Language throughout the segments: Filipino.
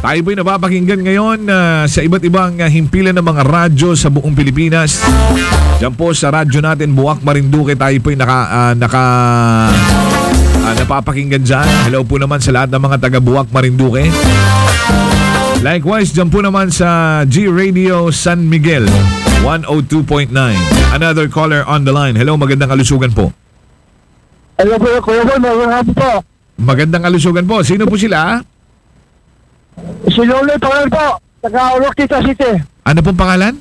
Tayo po'y napapakinggan ngayon sa iba't ibang himpilan ng mga radyo sa buong Pilipinas. Diyan po sa radyo natin, Buwak Marinduque, tayo po'y napapakinggan dyan. Hello po naman sa lahat ng mga taga Buwak Marinduque. Likewise, diyan po naman sa G Radio San Miguel, 102.9. Another caller on the line. Hello, magandang kalusugan po. Hello po, Kuya Bon, magandang po. Magandang kalusugan po. Sino po sila? Si Lonoy Pangal po, taga-Oroqueta City. Ano pong pangalan?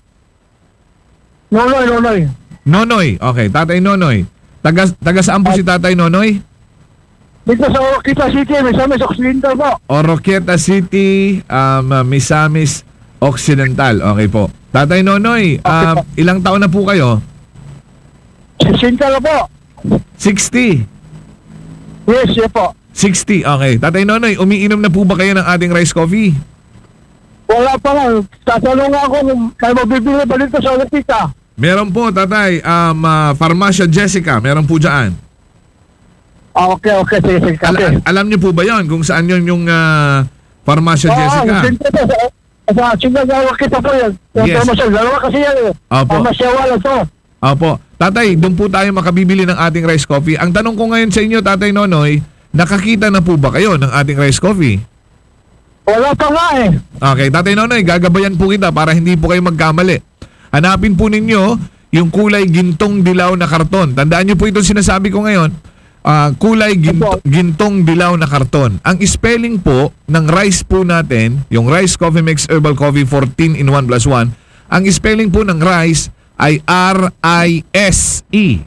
Nonoy. Nonoy. Okay, Tatay Nonoy. Taga saan po si Tatay Nonoy? Dito sa Oroqueta City, Misamis Occidental po. Oroqueta City, Misamis Occidental. Okay po. Tatay Nonoy, ilang taon na po kayo? 60 na po. 60. Yes po. 60, okay. Tatay Nonoy, umiinom na po ba kayo ng ating rice coffee? Wala pa nga. Tatanong nga ako kung kayo mabibili ba dito sa Oroqueta. Meron po, Tatay. Farmacia Jessica, meron po dyan. Okay. Sige. Alam niyo po ba yon kung saan yon yung Farmacia Jessica? Dito sa Oroqueta po yan. Yes. Dalawa kasi yan. Opo. Farmacia wala to. Opo. Tatay, doon po tayo makabibili ng ating rice coffee. Ang tanong ko ngayon sa inyo, Tatay Nonoy, nakakita na po ba kayo ng ating rice coffee? Wala pa nga eh. Okay, Tatay Nonoy, gagabayan po kita para hindi po kayo magkamali. Hanapin po ninyo yung kulay gintong dilaw na karton. Tandaan niyo po itong sinasabi ko ngayon. Kulay gintong dilaw na karton. Ang spelling po ng rice po natin, yung Rice Coffee Mix Herbal Coffee 14 in 1+1, ang spelling po ng rice ay R-I-S-E.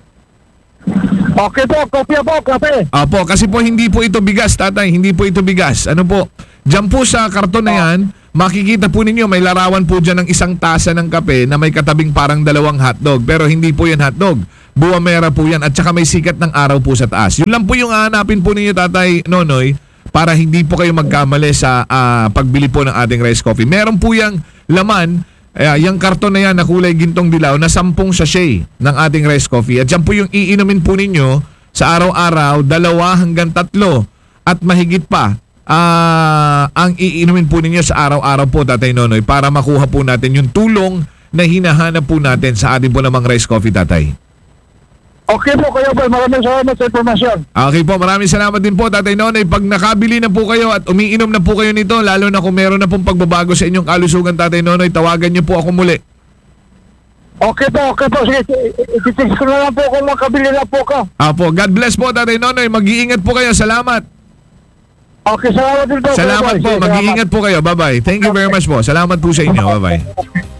Okay po, kopya po, kape. Opo, kasi po hindi po ito bigas, Tatay. Hindi po ito bigas. Ano po? Diyan po sa karton na yan, makikita po ninyo may larawan po dyan ng isang tasa ng kape na may katabing parang 2 hotdog. Pero hindi po yan hotdog. Buwamera po yan at saka may sikat ng araw po sa taas. Yun lang po yung hanapin po ninyo, Tatay Nonoy, para hindi po kayo magkamali sa pagbili po ng ating rice coffee. Meron po yung laman, yung karton na yan na kulay gintong dilaw na 10 sachet ng ating rice coffee. At yan po yung iinumin po ninyo sa araw-araw, 2 hanggang 3 at mahigit pa ang iinumin po ninyo sa araw-araw po, Tatay Nonoy, para makuha po natin yung tulong na hinahanap po natin sa ating po namang rice coffee, Tatay. Okay po, Kuya Boy. Maraming salamat sa informasyon. Okay po, maraming salamat din po, Tatay Nonoy. Pag nakabili na po kayo at umiinom na po kayo nito, lalo na kung meron na pong pagbabago sa inyong kalusugan, Tatay Nonoy, tawagan niyo po ako muli. Okay po. Sige, iti-text ko na lang po kung makabili na po ka. Apo, God bless po, Tatay Nonoy. Mag-iingat po kayo. Salamat. Okay, salamat din po. Salamat po. Mag-iingat po kayo. Bye-bye. Thank you very much po. Salamat po sa inyo. Bye-bye.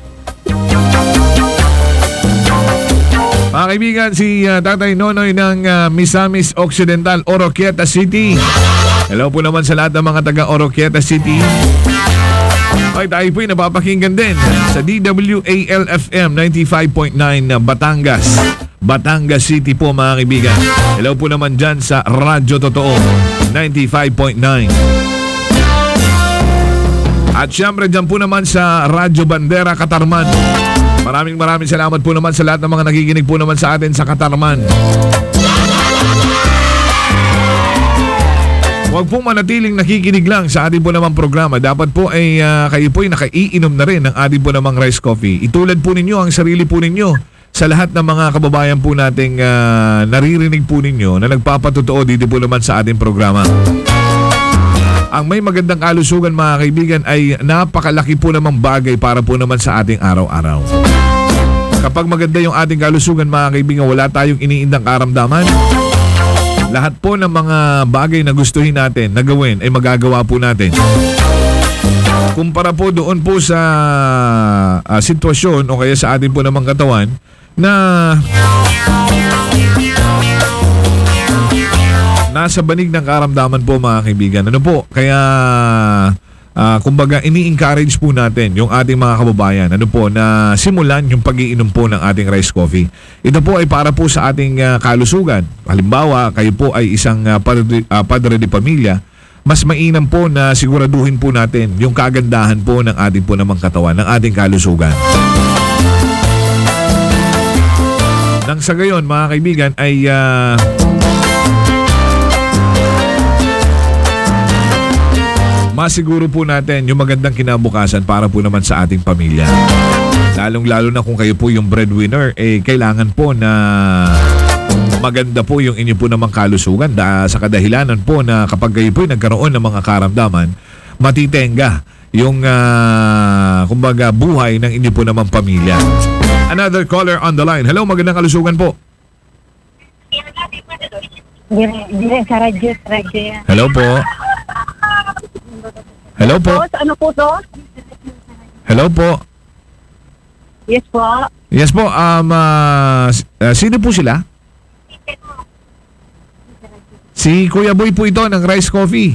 Mga kaibigan, si Tatay Nonoy ng Misamis Occidental, Oroqueta City. Hello po naman sa lahat ng mga taga Oroqueta City. Okay, tayo po'y napapakinggan din sa DWAL-FM 95.9 na Batangas City po, mga kaibigan. Hello po naman dyan sa Radyo Totoo 95.9. At syempre dyan po naman sa Radyo Bandera Katarman. Maraming salamat po naman sa lahat ng mga nakikinig po naman sa atin sa Katarman. Huwag pong manatiling nakikinig lang sa ating po namang programa. Dapat po ay kayo po ay nakaiinom na rin ng ating po namang rice coffee. Itulad po ninyo ang sarili po ninyo sa lahat ng mga kababayan po nating naririnig po ninyo na nagpapatotoo dito po naman sa ating programa. Ang may magandang kalusugan, mga kaibigan, ay napakalaki po namang bagay para po naman sa ating araw-araw. Kapag maganda yung ating kalusugan, mga kaibigan, wala tayong iniindang karamdaman. Lahat po ng mga bagay na gustuhin natin na gawin ay magagawa po natin. Kumpara po doon po sa sitwasyon o kaya sa ating po namang katawan na nasa banig ng karamdaman po, mga kaibigan. Ano po? Kaya kumbaga ini-encourage po natin yung ating mga kababayan na simulan yung pag-iinom po ng ating rice coffee. Ito po ay para po sa ating kalusugan. Halimbawa, kayo po ay isang padre de pamilya, mas mainam po na siguraduhin po natin yung kagandahan po ng ating po namang katawan, ng ating kalusugan. Nang sa gayon, mga kaibigan, ay masiguro po natin yung magandang kinabukasan para po naman sa ating pamilya. Lalong-lalo na kung kayo po yung breadwinner, kailangan po na maganda po yung inyo po namang kalusugan sa kadahilanan po na kapag kayo po nagkaroon ng mga karamdaman, matitenga yung kumbaga buhay ng inyo po namang pamilya. Another caller on the line. Hello, magandang kalusugan po. Dire sa radyo yan. Hello po. Hello po. Ano po to? Hello po. Yes po. Yes po. Sino po sila? Si Kuya Boy po ito ng Rice Coffee.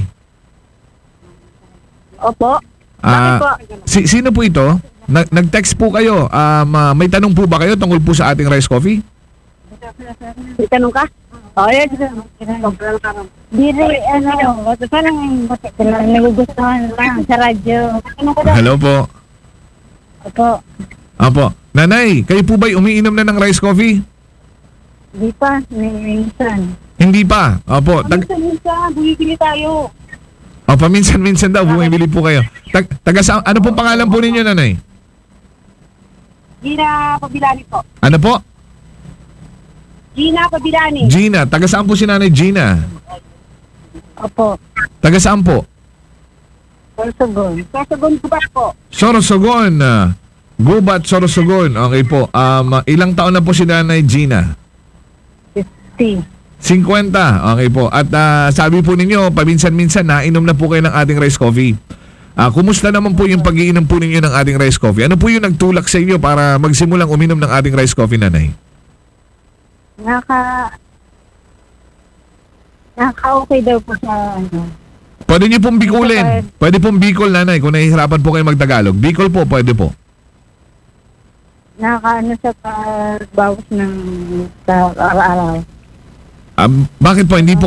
Opo. Bakit po? Sino po ito? Nag-text po kayo. May tanong po ba kayo tungkol po sa ating Rice Coffee? May tanong ka? Oh, yes. Dire, parang nagugustuhan lang sa radyo. Hello po. Opo. Apo. Nanay, kayo po ba'y umiinom na ng Rice Coffee? Di pa, minsan. Hindi pa. Opo. Minsan, bumibili tayo. Opo, minsan-minsan daw bumibili po kayo. Ano pong pangalan po ninyo, Nanay? Gina Pabilani po. Ano po? Gina Pabilani. Gina. Taga saan po si Nanay Gina? Opo. Taga saan po? Sorsogon. Sorsogon po ba po? Sorsogon. Gubat, Sorsogon. Okay po. Ilang taon na po si Nanay Gina? 50. 50. Okay po. At sabi po ninyo, paminsan-minsan nainom na po kayo ng ating Rice Coffee. Kumusta naman po yung pag-iinom po ninyo ng ating Rice Coffee? Ano po yung nagtulak sa inyo para magsimulang uminom ng ating Rice Coffee, Nanay? Naka-okay daw po sa ano. Pwede niyo pong bikulin. Pwede pong Bicol, Nanay, kung nahihirapan po kayo magtagalog. Bicol po, pwede po. Nakakaano sa pagbawas ng sa araw-araw. Bakit po? Hindi po